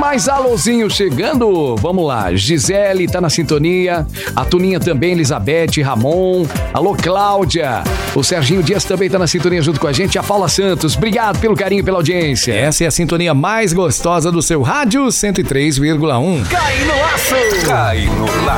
mais alôzinho chegando. Vamos lá, Gisele tá na sintonia, a Tuninha também, Elizabeth, Ramon, alô Cláudia, o Serginho Dias também tá na sintonia junto com a gente, a Paula Santos, obrigado pelo carinho, pela audiência. Essa é a sintonia mais gostosa do seu rádio 103,1. Cai no laço! Cai no laço!